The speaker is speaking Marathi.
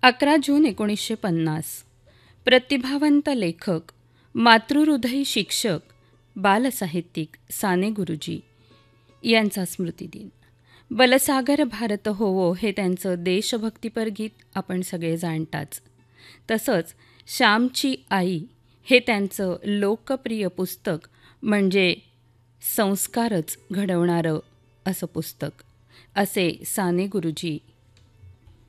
11 जून 1950 प्रतिभावंत लेखक, मातृहृदयी शिक्षक, बालसाहित्यिक साने गुरुजी यांचा स्मृतिदिन. बलसागर भारत होवो हे त्यांचं देशभक्तीपर गीत आपण सगळे जाणताच. तसंच श्यामची आई हे त्यांचं लोकप्रिय पुस्तक म्हणजे संस्कारच घडवणारं असं पुस्तक, असे साने गुरुजी